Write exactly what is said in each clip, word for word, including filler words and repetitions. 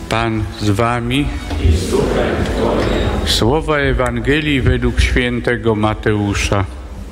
Pan z wami. Słowa Ewangelii według świętego Mateusza.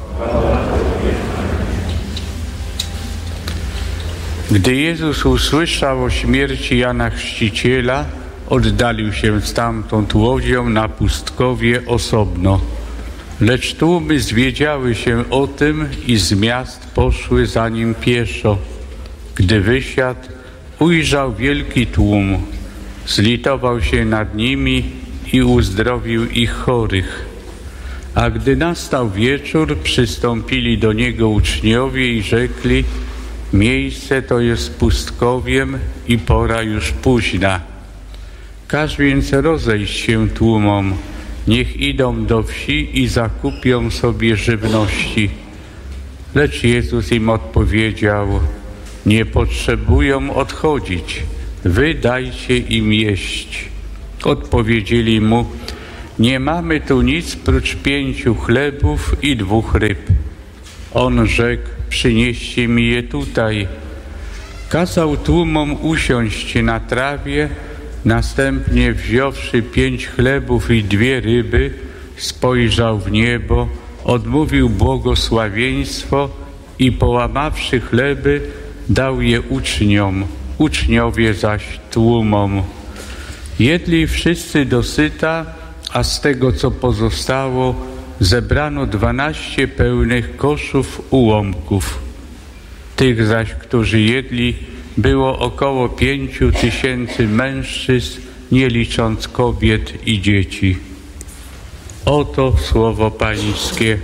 Gdy Jezus usłyszał o śmierci Jana Chrzciciela, oddalił się stamtąd łodzią na pustkowie osobno. Lecz tłumy zwiedziały się o tym i z miast poszły za nim pieszo. Gdy wysiadł, ujrzał wielki tłum. Zlitował się nad nimi i uzdrowił ich chorych. A gdy nastał wieczór, przystąpili do niego uczniowie i rzekli: miejsce to jest pustkowiem i pora już późna. Każ więc rozejść się tłumom, niech idą do wsi i zakupią sobie żywności. Lecz Jezus im odpowiedział: nie potrzebują odchodzić, wy dajcie im jeść. Odpowiedzieli mu: nie mamy tu nic prócz pięciu chlebów i dwóch ryb. On rzekł: przynieście mi je tutaj. Kazał tłumom usiąść na trawie, następnie wziąwszy pięć chlebów i dwie ryby, spojrzał w niebo, odmówił błogosławieństwo i połamawszy chleby, dał je uczniom, uczniowie zaś tłumom. Jedli wszyscy dosyta, a z tego, co pozostało, zebrano dwanaście pełnych koszów ułomków. Tych zaś, którzy jedli, było około pięciu tysięcy mężczyzn, nie licząc kobiet i dzieci. Oto słowo Pańskie.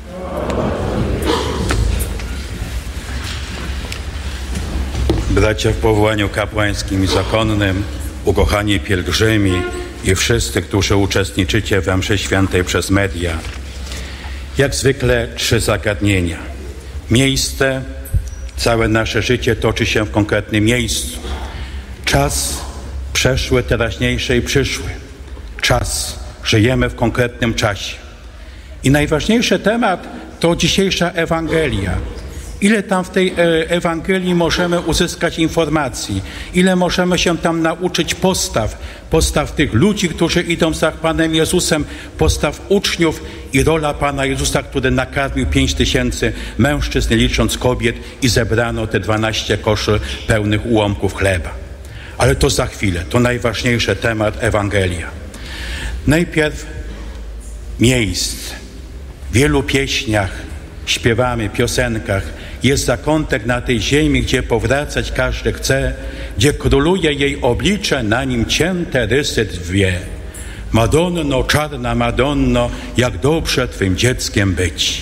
Bracia w powołaniu kapłańskim i zakonnym, ukochani pielgrzymi i wszyscy, którzy uczestniczycie w mszy świętej przez media. Jak zwykle trzy zagadnienia. Miejsce, całe nasze życie toczy się w konkretnym miejscu. Czas przeszły, teraźniejszy i przyszły. Czas, żyjemy w konkretnym czasie. I najważniejszy temat to dzisiejsza Ewangelia. Ile tam w tej Ewangelii możemy uzyskać informacji? Ile możemy się tam nauczyć postaw? Postaw tych ludzi, którzy idą za Panem Jezusem, postaw uczniów i rola Pana Jezusa, który nakarmił pięć tysięcy mężczyzn, nie licząc kobiet, i zebrano te dwanaście koszy pełnych ułomków chleba. Ale to za chwilę, to najważniejszy temat Ewangelia. Najpierw miejsce. W wielu pieśniach śpiewamy, piosenkach, jest zakątek na tej ziemi, gdzie powracać każdy chce, gdzie króluje jej oblicze, na nim cięte rysy dwie. Madonno, czarna Madonno, jak dobrze Twym dzieckiem być.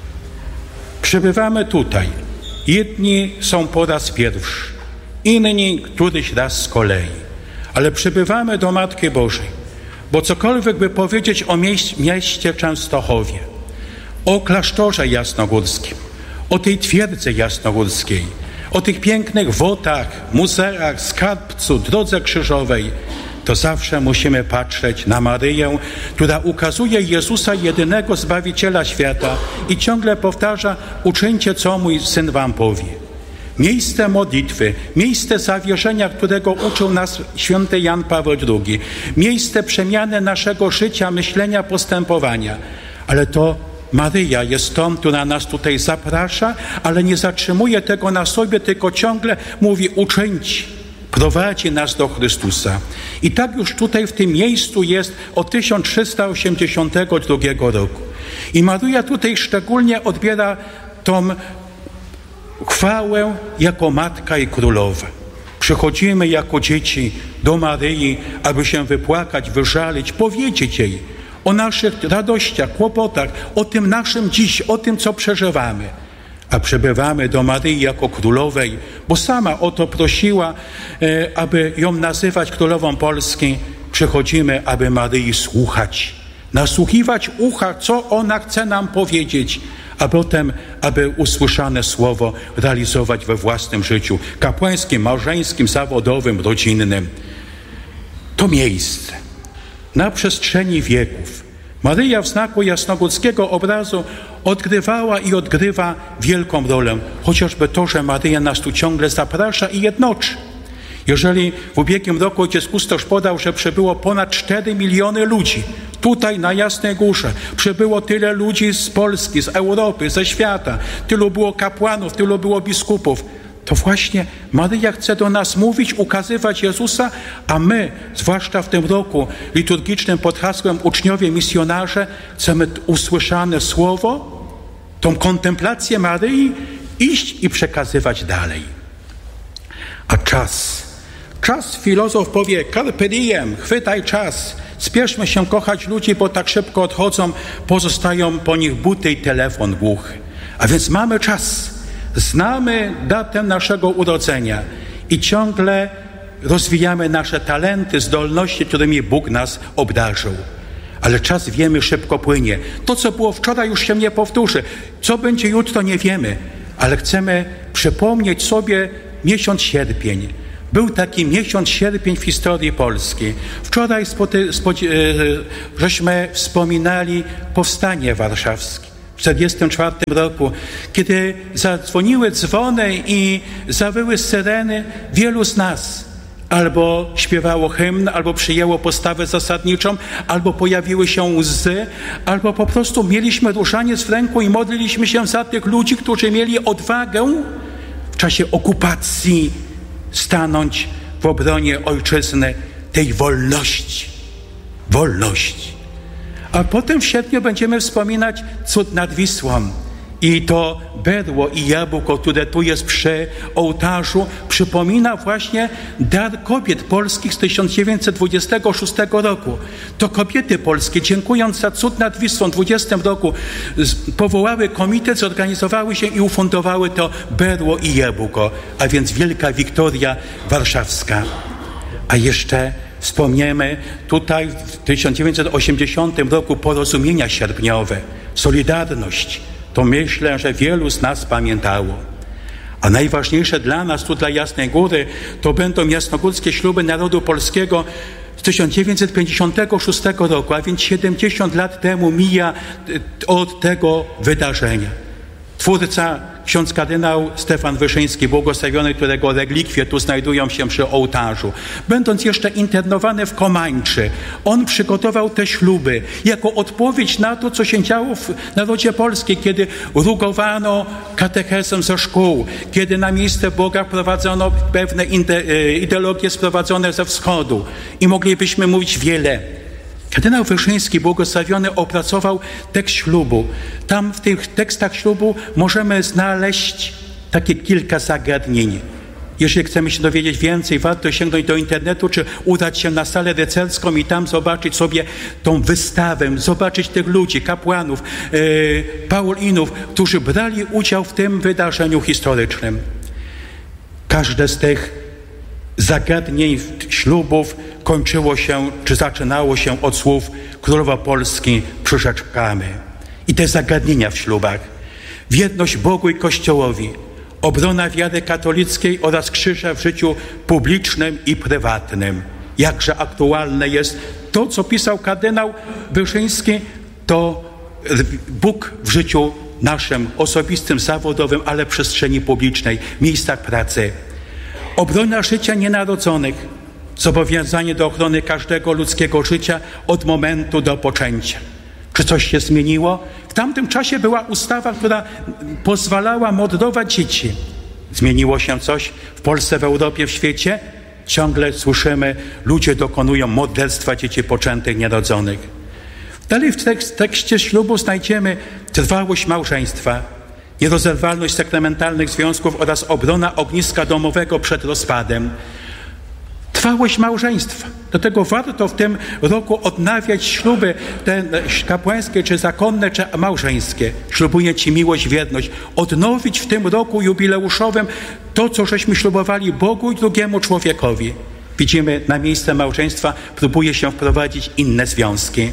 Przybywamy tutaj. Jedni są po raz pierwszy, inni któryś raz z kolei. Ale przybywamy do Matki Bożej, bo cokolwiek by powiedzieć o mieś- mieście Częstochowie, o klasztorze jasnogórskim, o tej twierdzy jasnogórskiej, o tych pięknych wotach, muzeach, skarbcu, drodze krzyżowej, to zawsze musimy patrzeć na Maryję, która ukazuje Jezusa, jedynego Zbawiciela świata, i ciągle powtarza: uczyńcie, co mój Syn wam powie. Miejsce modlitwy, miejsce zawierzenia, którego uczył nas święty Jan Paweł drugi, miejsce przemiany naszego życia, myślenia, postępowania. Ale to Maryja jest tą, która nas tutaj zaprasza, ale nie zatrzymuje tego na sobie, tylko ciągle mówi: uczyńcie, prowadzi nas do Chrystusa. I tak już tutaj w tym miejscu jest od tysiąc trzysta osiemdziesiątego drugiego roku. I Maryja tutaj szczególnie odbiera tą chwałę jako matka i królowa. Przychodzimy jako dzieci do Maryi, aby się wypłakać, wyżalić, powiedzieć jej o naszych radościach, kłopotach, o tym naszym dziś, o tym, co przeżywamy. A przybywamy do Maryi jako królowej, bo sama o to prosiła, e, aby ją nazywać królową Polski. Przychodzimy, aby Maryi słuchać, nasłuchiwać ucha, co ona chce nam powiedzieć, a potem, aby usłyszane słowo realizować we własnym życiu kapłańskim, małżeńskim, zawodowym, rodzinnym. To miejsce. Na przestrzeni wieków Maryja w znaku jasnogórskiego obrazu odgrywała i odgrywa wielką rolę. Chociażby to, że Maryja nas tu ciągle zaprasza i jednoczy. Jeżeli w ubiegłym roku ojciec kustosz podał, że przybyło ponad cztery miliony ludzi, tutaj na Jasnej Górze przybyło tyle ludzi z Polski, z Europy, ze świata, tylu było kapłanów, tylu było biskupów, to właśnie Maryja chce do nas mówić, ukazywać Jezusa, a my, zwłaszcza w tym roku liturgicznym pod hasłem Uczniowie Misjonarze, chcemy usłyszane słowo, tą kontemplację Maryi iść i przekazywać dalej. A czas, czas, filozof powie, carpe diem, chwytaj czas, spieszmy się kochać ludzi, bo tak szybko odchodzą, pozostają po nich buty i telefon głuchy. A więc mamy czas. Znamy datę naszego urodzenia i ciągle rozwijamy nasze talenty, zdolności, którymi Bóg nas obdarzył. Ale czas, wiemy, szybko płynie. To, co było wczoraj, już się nie powtórzy. Co będzie jutro, nie wiemy. Ale chcemy przypomnieć sobie miesiąc sierpień. Był taki miesiąc sierpień w historii Polski. Wczoraj spoty- spodzie- żeśmy wspominali powstanie warszawskie. W tysiąc dziewięćset czterdziestym czwartym roku, kiedy zadzwoniły dzwony i zawyły syreny, wielu z nas albo śpiewało hymn, albo przyjęło postawę zasadniczą, albo pojawiły się łzy, albo po prostu mieliśmy różaniec w ręku i modliliśmy się za tych ludzi, którzy mieli odwagę w czasie okupacji stanąć w obronie ojczyzny, tej wolności. Wolności. A potem w sierpniu będziemy wspominać cud nad Wisłą. I to berło i jabłko, które tu jest przy ołtarzu, przypomina właśnie dar kobiet polskich z tysiąc dziewięćset dwudziestego szóstego roku. To kobiety polskie, dziękując za cud nad Wisłą w dwudziestym roku, powołały komitet, zorganizowały się i ufundowały to berło i jabłko, a więc Wielka Wiktoria Warszawska. A jeszcze wspomniemy tutaj w tysiąc dziewięćset osiemdziesiątym roku porozumienia sierpniowe, Solidarność. To myślę, że wielu z nas pamiętało. A najważniejsze dla nas, tu dla Jasnej Góry, to będą jasnogórskie śluby narodu polskiego z tysiąc dziewięćset pięćdziesiątego szóstego roku, a więc siedemdziesiąt lat temu mija od tego wydarzenia. Twórca, ksiądz kardynał Stefan Wyszyński, błogosławiony, którego relikwie tu znajdują się przy ołtarzu. Będąc jeszcze internowany w Komańczy, on przygotował te śluby jako odpowiedź na to, co się działo w narodzie polskim, kiedy rugowano katechezę ze szkół, kiedy na miejsce Boga wprowadzono pewne ideologie sprowadzone ze wschodu. I moglibyśmy mówić wiele. Kardynał Wyszyński, błogosławiony, opracował tekst ślubu. Tam w tych tekstach ślubu możemy znaleźć takie kilka zagadnień. Jeżeli chcemy się dowiedzieć więcej, warto sięgnąć do internetu, czy udać się na salę rycerską i tam zobaczyć sobie tą wystawę, zobaczyć tych ludzi, kapłanów, yy, paulinów, którzy brali udział w tym wydarzeniu historycznym. Każde z tych zagadnień ślubów kończyło się, czy zaczynało się od słów Królowa Polski przyrzekamy. I te zagadnienia w ślubach. Wierność Bogu i Kościołowi, obrona wiary katolickiej oraz krzyża w życiu publicznym i prywatnym. Jakże aktualne jest to, co pisał kardynał Wyszyński, to Bóg w życiu naszym, osobistym, zawodowym, ale przestrzeni publicznej, miejscach pracy. Obrona życia nienarodzonych, zobowiązanie do ochrony każdego ludzkiego życia od momentu do poczęcia. Czy coś się zmieniło? W tamtym czasie była ustawa, która pozwalała mordować dzieci. Zmieniło się coś w Polsce, w Europie, w świecie? Ciągle słyszymy, ludzie dokonują morderstwa dzieci poczętych, nierodzonych. Dalej w tekście ślubu znajdziemy trwałość małżeństwa, nierozerwalność sakramentalnych związków oraz obrona ogniska domowego przed rozpadem. Trwałość małżeństwa. Dlatego warto w tym roku odnawiać śluby te kapłańskie, czy zakonne, czy małżeńskie. Ślubuję Ci miłość, wierność. Odnowić w tym roku jubileuszowym to, co żeśmy ślubowali Bogu i drugiemu człowiekowi. Widzimy, na miejsce małżeństwa próbuje się wprowadzić inne związki.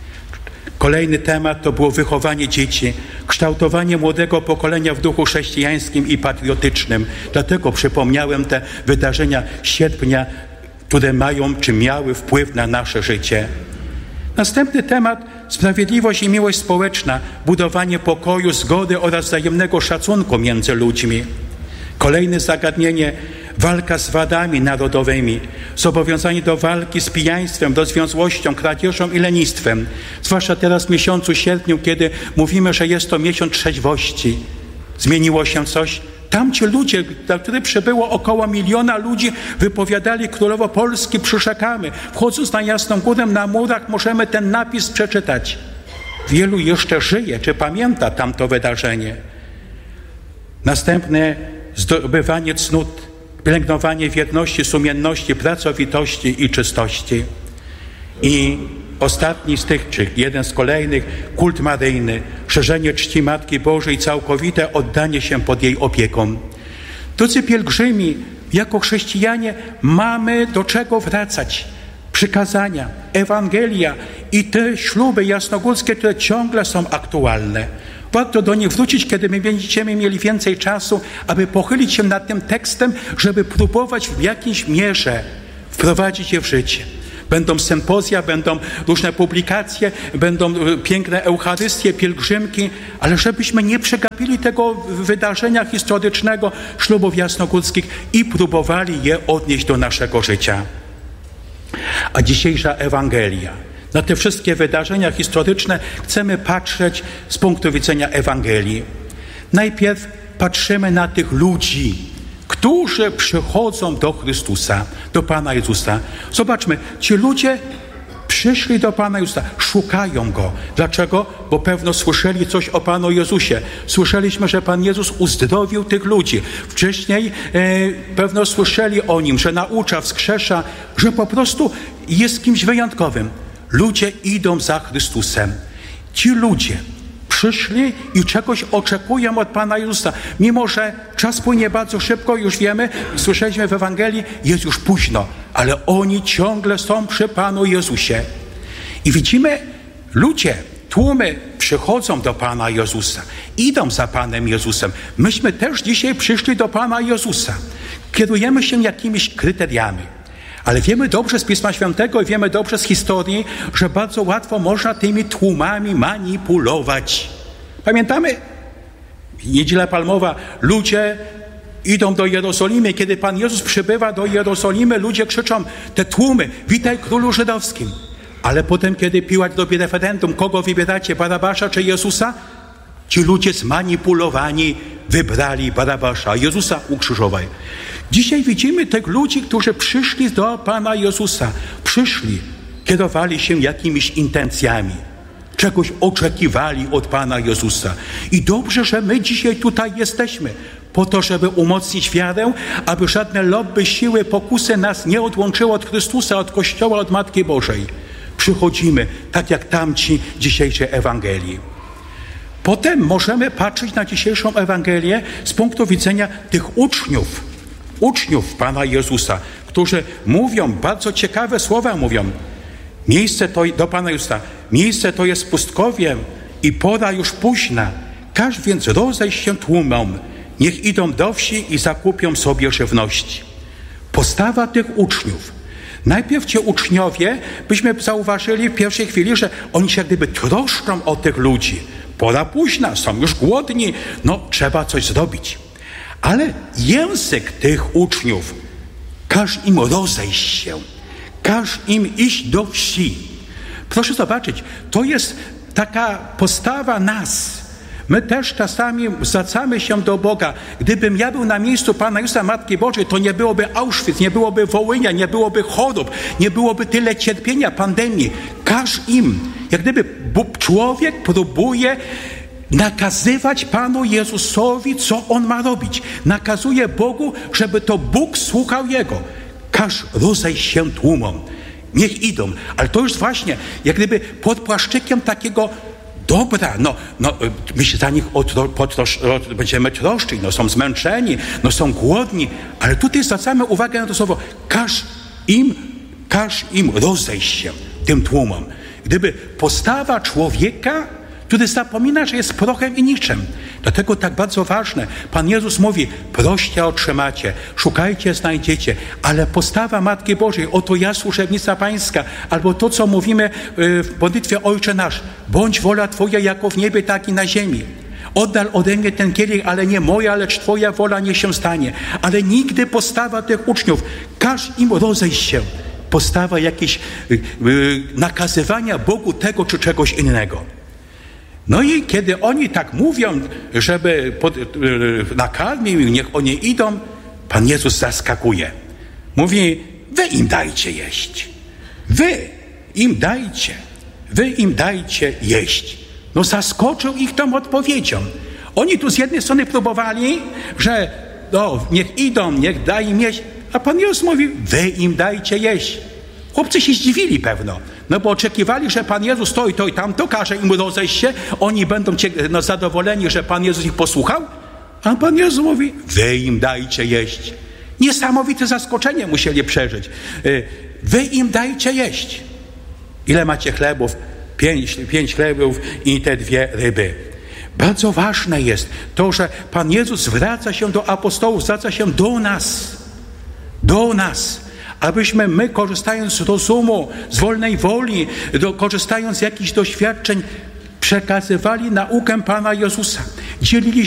Kolejny temat to było wychowanie dzieci, kształtowanie młodego pokolenia w duchu chrześcijańskim i patriotycznym. Dlatego przypomniałem te wydarzenia sierpnia, które mają czy miały wpływ na nasze życie. Następny temat: sprawiedliwość i miłość społeczna, budowanie pokoju, zgody oraz wzajemnego szacunku między ludźmi. Kolejne zagadnienie: walka z wadami narodowymi, zobowiązanie do walki z pijaństwem, rozwiązłością, kradzieżą i lenistwem. Zwłaszcza teraz w miesiącu sierpniu, kiedy mówimy, że jest to miesiąc trzeźwości. Zmieniło się coś? Tamci ludzie, na których przybyło około miliona ludzi, wypowiadali Królowo Polski przyrzekamy. Wchodząc na Jasną Górę, na murach możemy ten napis przeczytać. Wielu jeszcze żyje, czy pamięta tamto wydarzenie. Następne zdobywanie cnót, pielęgnowanie wierności, sumienności, pracowitości i czystości. I ostatni z tych, czy jeden z kolejnych, kult maryjny, szerzenie czci Matki Bożej, całkowite oddanie się pod jej opieką. Drodzy pielgrzymi, jako chrześcijanie mamy do czego wracać. Przykazania, Ewangelia i te śluby jasnogórskie, które ciągle są aktualne. Warto do nich wrócić, kiedy my będziemy mieli więcej czasu, aby pochylić się nad tym tekstem, żeby próbować w jakiejś mierze wprowadzić je w życie. Będą sympozja, będą różne publikacje, będą piękne Eucharystie, pielgrzymki, ale żebyśmy nie przegapili tego wydarzenia historycznego ślubów jasnogórskich i próbowali je odnieść do naszego życia. A dzisiejsza Ewangelia. Na te wszystkie wydarzenia historyczne chcemy patrzeć z punktu widzenia Ewangelii. Najpierw patrzymy na tych ludzi, którzy przychodzą do Chrystusa, do Pana Jezusa. Zobaczmy, ci ludzie przyszli do Pana Jezusa, szukają Go. Dlaczego? Bo pewno słyszeli coś o Panu Jezusie. Słyszeliśmy, że Pan Jezus uzdrowił tych ludzi. Wcześniej e, pewno słyszeli o Nim, że naucza, wskrzesza, że po prostu jest kimś wyjątkowym. Ludzie idą za Chrystusem. Ci ludzie przyszli i czegoś oczekują od Pana Jezusa. Mimo że czas płynie bardzo szybko, już wiemy, słyszeliśmy w Ewangelii, jest już późno, ale oni ciągle są przy Panu Jezusie. I widzimy, ludzie, tłumy przychodzą do Pana Jezusa, idą za Panem Jezusem. Myśmy też dzisiaj przyszli do Pana Jezusa. Kierujemy się jakimiś kryteriami. Ale wiemy dobrze z Pisma Świętego i wiemy dobrze z historii, że bardzo łatwo można tymi tłumami manipulować. Pamiętamy? Niedziela Palmowa. Ludzie idą do Jerozolimy. Kiedy Pan Jezus przybywa do Jerozolimy, ludzie krzyczą, te tłumy, witaj królu żydowskim. Ale potem, kiedy Piłat robi referendum, kogo wybieracie, Barabasza czy Jezusa? Ci ludzie zmanipulowani wybrali Barabasza, Jezusa ukrzyżowaj. Dzisiaj widzimy tych ludzi, którzy przyszli do Pana Jezusa. Przyszli, kierowali się jakimiś intencjami. Czegoś oczekiwali od Pana Jezusa. I dobrze, że my dzisiaj tutaj jesteśmy. Po to, żeby umocnić wiarę, aby żadne lobby, siły, pokusy nas nie odłączyły od Chrystusa, od Kościoła, od Matki Bożej. Przychodzimy, tak jak tamci dzisiejszej Ewangelii. Potem możemy patrzeć na dzisiejszą Ewangelię z punktu widzenia tych uczniów, uczniów Pana Jezusa, którzy mówią, bardzo ciekawe słowa mówią. Miejsce to, do Pana Jezusa, miejsce to jest pustkowie i pora już późna. Każ więc rozejść się tłumom, niech idą do wsi i zakupią sobie żywności. Postawa tych uczniów. Najpierw ci uczniowie, byśmy zauważyli w pierwszej chwili, że oni się jak gdyby troszczą o tych ludzi. Pora późna, są już głodni, no trzeba coś zrobić. Ale język tych uczniów, każ im rozejść się, każ im iść do wsi. Proszę zobaczyć, to jest taka postawa nas. My też czasami zwracamy się do Boga. Gdybym ja był na miejscu Pana Jezusa, Matki Bożej, to nie byłoby Auschwitz, nie byłoby Wołynia, nie byłoby chorób, nie byłoby tyle cierpienia, pandemii. Każ im. Jak gdyby człowiek próbuje nakazywać Panu Jezusowi, co On ma robić. Nakazuje Bogu, żeby to Bóg słuchał Jego. Każ rozejść się tłumom. Niech idą. Ale to już właśnie, jak gdyby pod płaszczykiem takiego dobra, no, no my się za nich otro, potrosz, będziemy troszczyć, no są zmęczeni, no są głodni, ale tutaj zwracamy uwagę na to słowo, każ im, każ im rozejść się tym tłumom. Gdyby postawa człowieka, który zapomina, że jest prochem i niczym. Dlatego tak bardzo ważne. Pan Jezus mówi, proście otrzymacie, szukajcie, znajdziecie, ale postawa Matki Bożej, oto ja służebnica Pańska, albo to, co mówimy w modlitwie Ojcze Nasz, bądź wola Twoja jako w niebie, tak i na ziemi. Oddal ode mnie ten kielich, ale nie moja, lecz Twoja wola niech się stanie. Ale nigdy postawa tych uczniów, każ im rozejść się. Postawa jakieś yy, yy, nakazywania Bogu tego czy czegoś innego. No i kiedy oni tak mówią, żeby pod, yy, nakarmił, niech oni idą, Pan Jezus zaskakuje. Mówi, wy im dajcie jeść. Wy im dajcie. Wy im dajcie jeść. No zaskoczył ich tą odpowiedzią. Oni tu z jednej strony próbowali, że no, niech idą, niech daj im jeść, a Pan Jezus mówi, wy im dajcie jeść. Chłopcy się zdziwili pewno, no bo oczekiwali, że Pan Jezus to i to i tamto, każe im rozejść się, oni będą no, zadowoleni, że Pan Jezus ich posłuchał, a Pan Jezus mówi, wy im dajcie jeść. Niesamowite zaskoczenie musieli przeżyć. Wy im dajcie jeść. Ile macie chlebów? Pięć, pięć chlebów i te dwie ryby. Bardzo ważne jest to, że Pan Jezus zwraca się do apostołów, zwraca się do nas. Do nas. Abyśmy my, korzystając z rozumu, z wolnej woli, do, korzystając z jakichś doświadczeń, przekazywali naukę Pana Jezusa. Dzielili